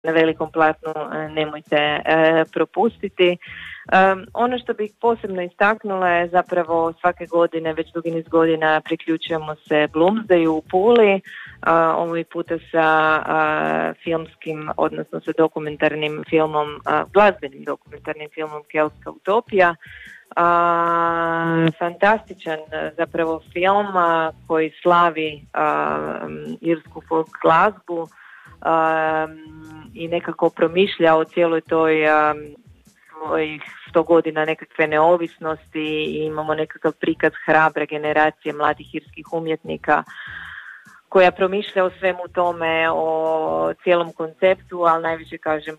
na velikom platnu nemojte propustiti. Ono što bih posebno istaknula je zapravo svake godine, već dugi niz godina priključujemo se Bloomsdayu u Puli, ovaj puta sa filmskim, odnosno sa dokumentarnim filmom, glazbenim dokumentarnim filmom Keltska utopija. Fantastičan zapravo film koji slavi irsku folk glazbu i nekako promišlja o cijeloj toj svojih 100 godina nekakve neovisnosti i imamo nekakav prikaz hrabre generacije mladih irskih umjetnika koja promišlja o svemu tome, o cijelom konceptu, ali najviše kažem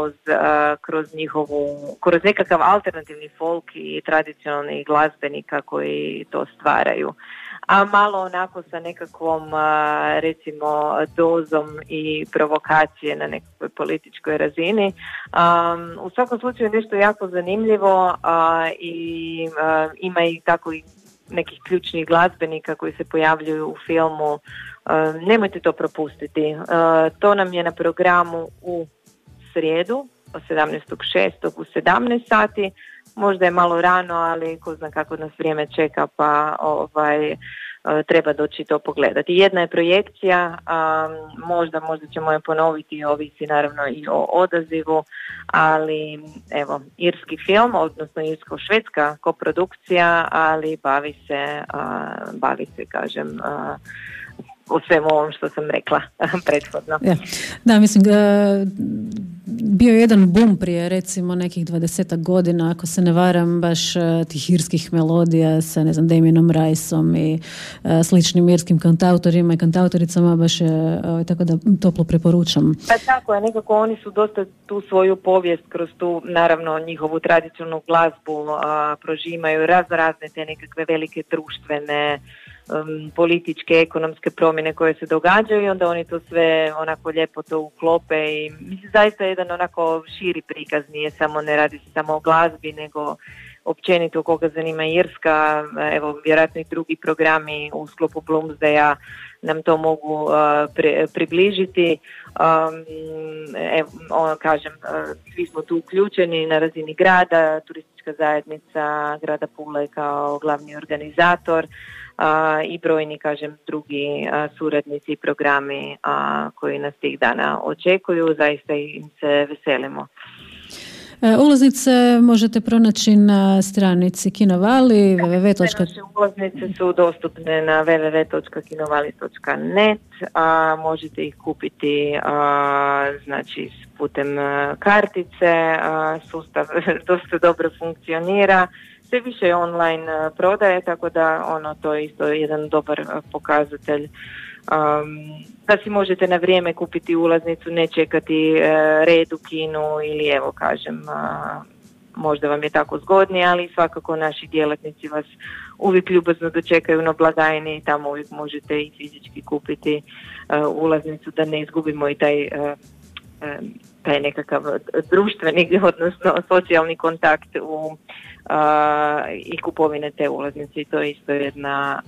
kroz nekakav alternativni folk i tradicionalnih glazbenika koji to stvaraju. A malo onako sa nekakvom recimo dozom i provokacije na nekakvoj političkoj razini. U svakom slučaju nešto jako zanimljivo i ima i tako i nekih ključnih glazbenika koji se pojavljuju u filmu. Nemojte to propustiti. To nam je na programu u srijedu, 17.6. u 17 sati. Možda je malo rano, ali ko zna kako nas vrijeme čeka, pa treba doći to pogledati. Jedna je projekcija, možda ćemo je ponoviti, ovisi naravno i o odazivu, ali evo, irski film, odnosno irsko-švedska koprodukcija, ali bavi se kažem, o svemu ovom što sam rekla prethodno. Ja. Da, mislim, bio je jedan boom prije recimo nekih 20 godina, ako se ne varam, baš tih irskih melodija sa, ne znam, Damienom Riceom i sličnim irskim kantautorima i kantautoricama, baš je, tako da toplo preporučam. Pa tako je, nekako oni su dosta tu svoju povijest kroz tu, naravno, njihovu tradicionalnu glazbu prožimaju razne te nekakve velike društvene političke, ekonomske promjene koje se događaju i onda oni to sve onako lijepo to uklope i mislim zaista jedan onako širi prikaz, ne radi se samo o glazbi, nego općenito koga zanima Irska, evo vjerojatno i drugi programi u sklopu Bloomsdaya nam to mogu približiti. Kažem, svi smo tu uključeni na razini grada, turistička zajednica grada Pule kao glavni organizator, i brojni, kažem, drugi suradnici i programi koji nas tih dana očekuju, zaista im se veselimo. Ulaznice možete pronaći na stranici Kinovali, Naše ulaznice su dostupne na www.kinovali.net, a možete ih kupiti znači putem kartice, sustav dosta dobro funkcionira. Sve više je online prodaje, tako da to je isto jedan dobar pokazatelj da si možete na vrijeme kupiti ulaznicu, ne čekati red u kinu ili evo kažem, možda vam je tako zgodnije, ali svakako naši djelatnici vas uvijek ljubazno dočekaju na blagajni i tamo uvijek možete i fizički kupiti ulaznicu da ne izgubimo i taj nekakav društveni, odnosno socijalni kontakt i kupovine te ulaznice i to je isto jedna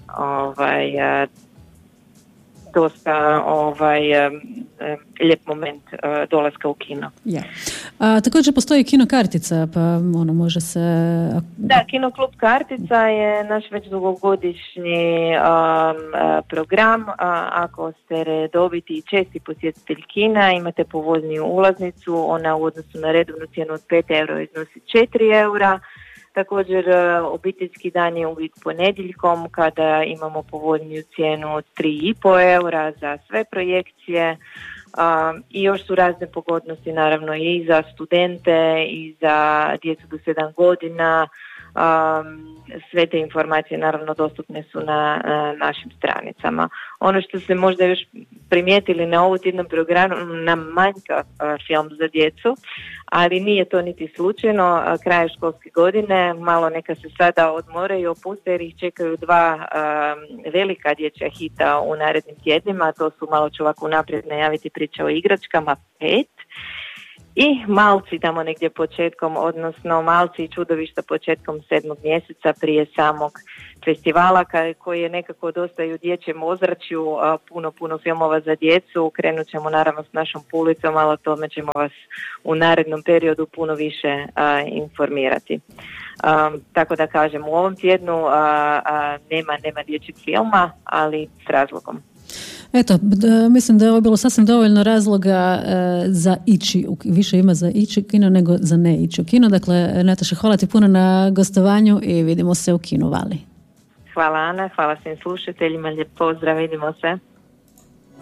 dosta lijep moment dolaska u kino. Yeah. Također postoji kino kartica, pa može se... Da, Kino klub kartica je naš već dugogodišnji program. Ako ste redoviti i česti posjetitelj kina, imate povoljniju ulaznicu, ona u odnosu na redovnu cijenu od 5 eura iznosi 4 eura. Također obiteljski dan je uvijek ponedjeljkom kada imamo povoljniju cijenu od 3,5 eura za sve projekcije i još su razne pogodnosti naravno i za studente i za djecu do 7 godina. Sve te informacije naravno dostupne su na našim stranicama. Ono što ste možda još primijetili na ovu tjednom programu, nam manjka film za djecu, ali nije to niti slučajno. Kraj školske godine malo neka se sada odmore i opuste jer ih čekaju dva velika dječja hita u narednim tjednima. To su, malo ću ovako unaprijed najaviti, Priča o igračkama 5 I Malci tamo negdje početkom, odnosno Malci i čudovišta početkom 7. mjeseca prije samog festivala koji je nekako dosta i u dječjem ozračju, puno filmova za djecu. Krenut ćemo naravno s našom Pulicom, ali o tome ćemo vas u narednom periodu puno više informirati. Tako da kažem, u ovom tjednu nema dječjeg filma, ali s razlogom. Eto, mislim da je ovo bilo sasvim dovoljno razloga za ići, više ima za ići u kino nego za ne ići u kino. Dakle, Nataša, hvala ti puno na gostovanju i vidimo se u Kinu Vali. Hvala Ana, hvala svim slušateljima, lijep pozdrav, vidimo se.